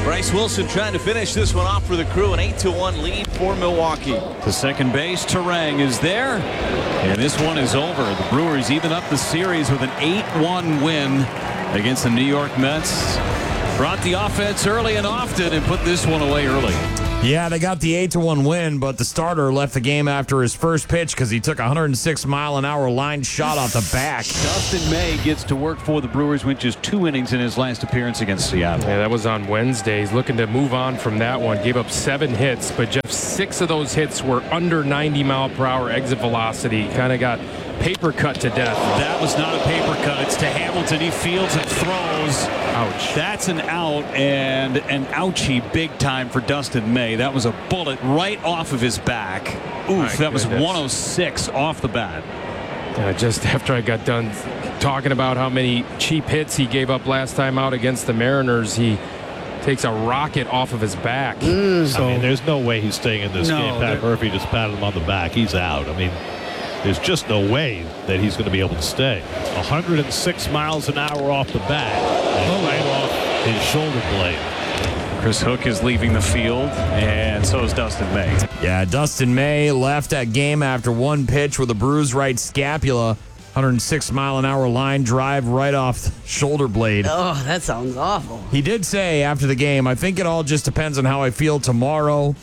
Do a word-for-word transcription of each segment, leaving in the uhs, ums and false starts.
Bryce Wilson trying to finish this one off for the Crew. An eight to one lead for Milwaukee. To second base, Terang is there. And this one is over. The Brewers even up the series with an eight one win against the New York Mets. Brought the offense early and often and put this one away early. Yeah, they got the eight to one win, but the starter left the game after his first pitch because he took a one hundred six mile an hour line shot off the back. Dustin May gets to work for the Brewers, went just two innings in his last appearance against Seattle. Yeah, that was on Wednesday. He's looking to move on from that one. Gave up seven hits, but just six of those hits were under ninety mile per hour exit velocity. Kind of got paper cut to death. That was not a paper cut. It's to Hamilton. He fields and throws. Ouch. That's an out, and an ouchie big time for Dustin May. That was a bullet right off of his back. Oof, My that was goodness. one oh six off the bat. Uh, just after I got done talking about how many cheap hits he gave up last time out against the Mariners, he takes a rocket off of his back. Mm. So, I mean, there's no way he's staying in this No, game. Pat Murphy just patted him on the back. He's out. I mean, there's just no way that he's going to be able to stay. one hundred six miles an hour off the bat. And right off his shoulder blade. Chris Hook is leaving the field, and so is Dustin May. Yeah, Dustin May left that game after one pitch with a bruised right scapula. one hundred six mile an hour line drive right off the shoulder blade. Oh, that sounds awful. He did say after the game, I think it all just depends on how I feel tomorrow.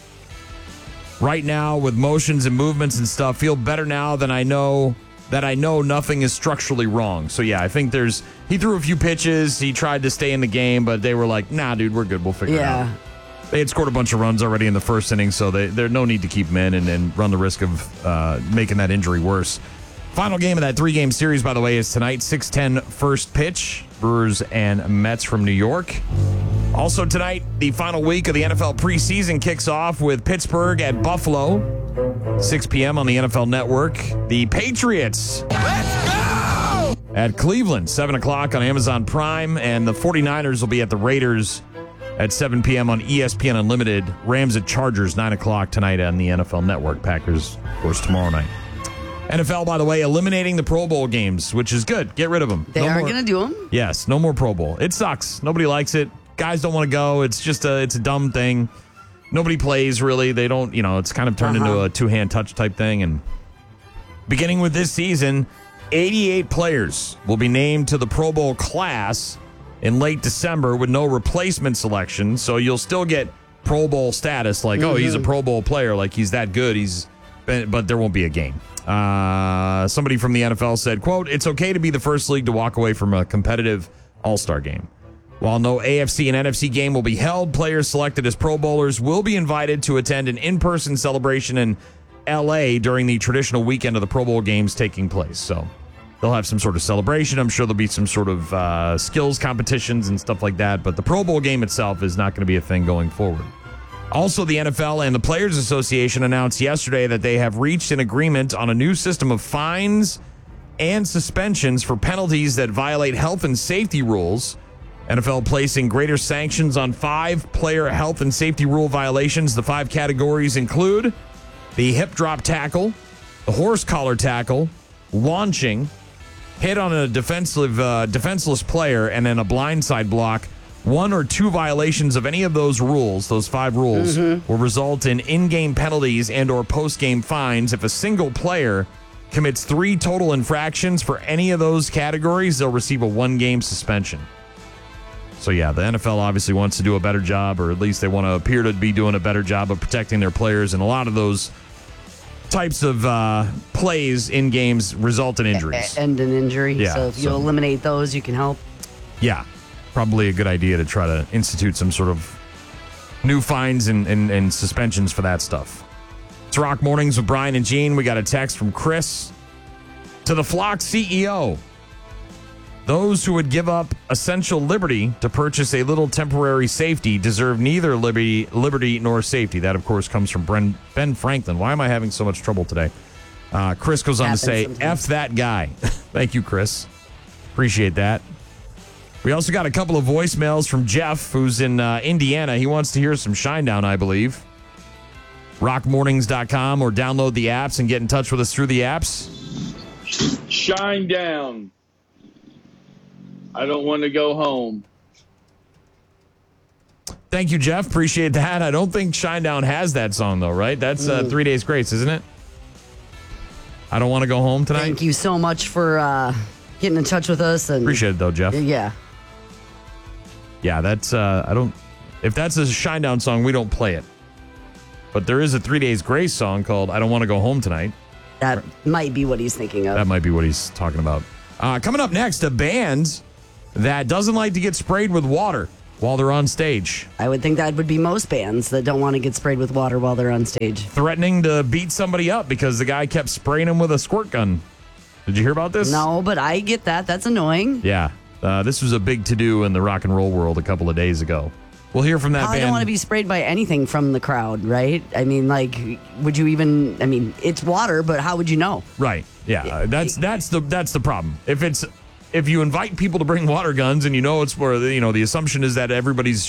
Right now, with motions and movements and stuff, feel better now than I know that I know nothing is structurally wrong. So, yeah, I think there's – he threw a few pitches. He tried to stay in the game, but they were like, nah, dude, we're good. We'll figure Yeah. it out. They had scored a bunch of runs already in the first inning, so they, there's no need to keep him in and, and run the risk of uh, making that injury worse. Final game of that three-game series, by the way, is tonight, six ten first pitch, Brewers and Mets from New York. Also tonight, the final week of the N F L preseason kicks off with Pittsburgh at Buffalo, six p.m. on the N F L Network. The Patriots Let's go! At Cleveland, seven o'clock on Amazon Prime, and the 49ers will be at the Raiders at seven p.m. on E S P N Unlimited. Rams at Chargers, nine o'clock tonight on the N F L Network. Packers, of course, tomorrow night. N F L, by the way, eliminating the Pro Bowl games, which is good. Get rid of them. They No are more- going to do them? Yes, no more Pro Bowl. It sucks. Nobody likes it. Guys don't want to go. It's just a it's a dumb thing. Nobody plays, really. They don't, you know, it's kind of turned Uh-huh. into a two-hand touch type thing. And beginning with this season, eighty-eight players will be named to the Pro Bowl class in late December with no replacement selection. So you'll still get Pro Bowl status, like, mm-hmm. oh, he's a Pro Bowl player, like he's that good. He's, but there won't be a game. Uh, somebody from the N F L said, quote, it's okay to be the first league to walk away from a competitive All-Star game. While no A F C and N F C game will be held, players selected as Pro Bowlers will be invited to attend an in-person celebration in L A during the traditional weekend of the Pro Bowl games taking place. So they'll have some sort of celebration. I'm sure there'll be some sort of uh, skills competitions and stuff like that. But the Pro Bowl game itself is not going to be a thing going forward. Also, the N F L and the Players Association announced yesterday that they have reached an agreement on a new system of fines and suspensions for penalties that violate health and safety rules. N F L placing greater sanctions on five player health and safety rule violations. The five categories include the hip drop tackle, the horse collar tackle, launching, hit on a defensive uh, defenseless player, and then a blindside block. One or two violations of any of those rules, those five rules, mm-hmm. will result in in-game penalties and or post-game fines. If a single player commits three total infractions for any of those categories, they'll receive a one-game suspension. So, yeah, the N F L obviously wants to do a better job, or at least they want to appear to be doing a better job of protecting their players, and a lot of those types of uh, plays in games result in injuries. End in injury. Yeah, so if you so- eliminate those, you can help. Yeah, probably a good idea to try to institute some sort of new fines and, and, and suspensions for that stuff. It's Rock Mornings with Brian and Gene. We got a text from Chris to the Flock C E O. Those who would give up essential liberty to purchase a little temporary safety deserve neither liberty, liberty nor safety. That, of course, comes from Bren, Ben Franklin. Why am I having so much trouble today? Uh, Chris goes on Happens to say, sometimes. F that guy. Thank you, Chris. Appreciate that. We also got a couple of voicemails from Jeff, who's in uh, Indiana. He wants to hear some Shinedown, I believe. rock mornings dot com, or download the apps and get in touch with us through the apps. Shine down. I don't want to go home. Thank you, Jeff. Appreciate that. I don't think Shinedown has that song, though, right? That's uh, Three Days Grace, isn't it? I don't want to go home tonight. Thank you so much for uh, getting in touch with us. And Appreciate it, though, Jeff. Yeah. Yeah, that's, uh, I don't, if that's a Shinedown song, we don't play it. But there is a Three Days Grace song called I Don't Want to Go Home Tonight. That might be what he's thinking of. That might be what he's talking about. Uh, coming up next, a band that doesn't like to get sprayed with water while they're on stage. I would think that would be most bands that don't want to get sprayed with water while they're on stage. Threatening to beat somebody up because the guy kept spraying him with a squirt gun. Did you hear about this? No, but I get that. That's annoying. Yeah. Uh, this was a big to-do in the rock and roll world a couple of days ago. We'll hear from that I band. don't want to be sprayed by anything from the crowd, right? I mean, like, would you even? I mean, it's water, but how would you know? Right. Yeah. Uh, that's that's the that's the problem. If it's if you invite people to bring water guns and you know it's where you know the assumption is that everybody's